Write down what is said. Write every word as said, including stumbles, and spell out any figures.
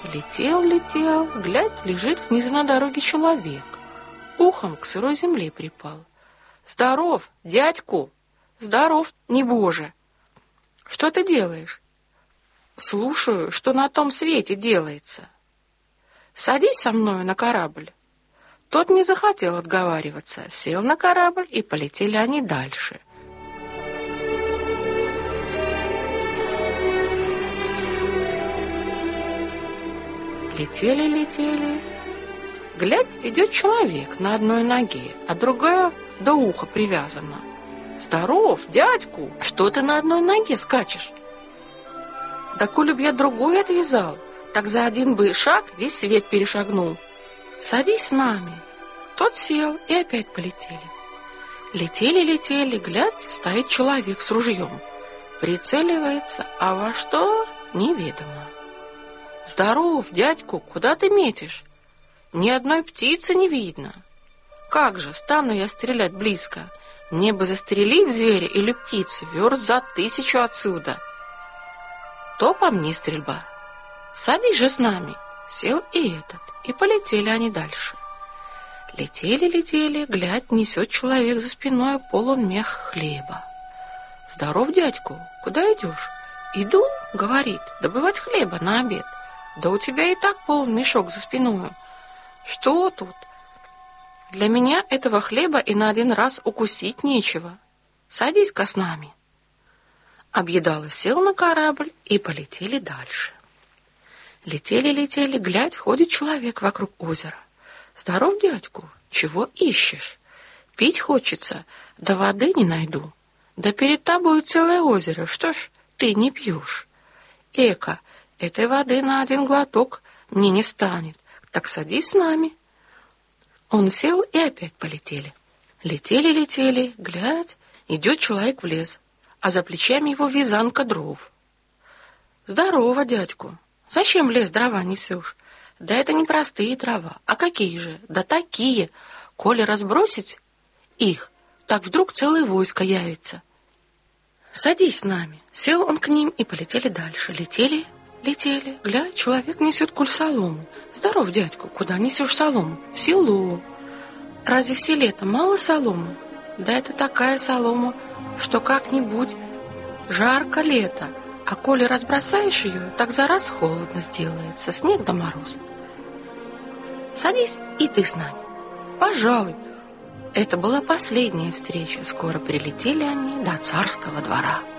Летел, летел, глядь, лежит вниз на дороге человек. Ухом к сырой земле припал. «Здоров, дядьку! Здоров, небоже! Что ты делаешь?» «Слушаю, что на том свете делается. Садись со мною на корабль». Тот не захотел отговариваться, сел на корабль, и полетели они дальше. Летели, летели. Глядь, идет человек на одной ноге, а другая до уха привязана. «Здоров, дядьку! Что ты на одной ноге скачешь?» «Да коли б я другой отвязал, так за один бы шаг весь свет перешагнул. Садись с нами». Тот сел, и опять полетели. Летели, летели, глядь, стоит человек с ружьем. Прицеливается, а во что — неведомо. «Здоров, дядьку, куда ты метишь? Ни одной птицы не видно». «Как же, стану я стрелять близко? Мне бы застрелить зверя или птицу верст за тысячу отсюда». «То по мне стрельба. Садись же с нами». Сел и этот, и полетели они дальше. Летели, летели, глядь, несет человек за спиной полон мех хлеба. «Здоров, дядьку, куда идешь?» «Иду, — говорит, — добывать хлеба на обед». «Да у тебя и так полон мешок за спиною». «Что тут? Для меня этого хлеба и на один раз укусить нечего. Садись-ка с нами». Объедало сел на корабль, и полетели дальше. Летели, летели, глядь, ходит человек вокруг озера. «Здоров, дядьку, чего ищешь? Пить хочется, да воды не найду. Да перед тобою целое озеро, что ж ты не пьешь? Эка, этой воды на один глоток мне не станет, так садись с нами». Он сел, и опять полетели. Летели, летели, глядь, идет человек в лес, а за плечами его вязанка дров. «Здорово, дядьку, зачем в лес дрова несешь?» «Да это не простые дрова, а какие же? Да такие! Коли разбросить их, так вдруг целое войско явится». «Садись с нами». Сел он к ним, и полетели дальше. Летели, летели, глядь, человек несет куль солому. «Здоров, дядьку, куда несешь солому?» «В село». «Разве в селе-то мало соломы?» «Да это такая солома, что как-нибудь жарко лето, а коли разбросаешь ее, так за раз холодно сделается, снег да мороз». «Садись и ты с нами». «Пожалуй». Это была последняя встреча. Скоро прилетели они до царского двора.